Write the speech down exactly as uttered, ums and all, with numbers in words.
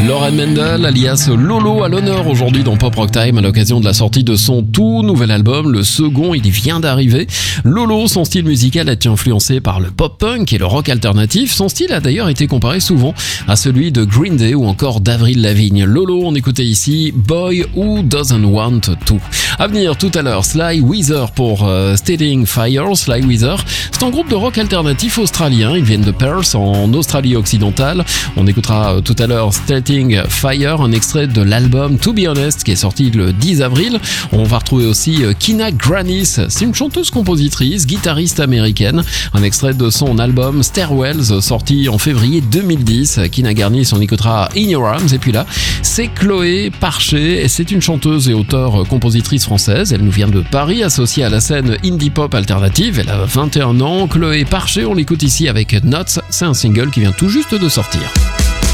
Lauren Mendel, alias Lolo, à l'honneur aujourd'hui dans Pop Rock Time à l'occasion de la sortie de son tout nouvel album, le second, il y vient d'arriver. Lolo, son style musical est influencé par le pop-punk et le rock alternatif. Son style a d'ailleurs été comparé souvent à celui de Green Day ou encore d'Avril Lavigne. Lolo, on écoutait ici Boy Who Doesn't Want To. À venir tout à l'heure, Sly Weather pour euh, Starting Fire. Sly Weather, c'est un groupe de rock alternatif australien. Ils viennent de Perth en Australie occidentale. On écoutera euh, tout à l'heure Starting Fire, un extrait de l'album To Be Honest qui est sorti le dix avril. On va retrouver aussi euh, Kina Grannis. C'est une chanteuse-compositrice, guitariste américaine. Un extrait de son album Stairwells sorti en février deux mille dix. Kina Grannis, on écoutera In Your Arms. Et puis là, c'est Chloé Parché. C'est une chanteuse et auteure-compositrice française. Elle nous vient de Paris, associée à la scène indie pop alternative. Elle a vingt et un ans. Chloé Parché, on l'écoute ici avec Notes. C'est un single qui vient tout juste de sortir.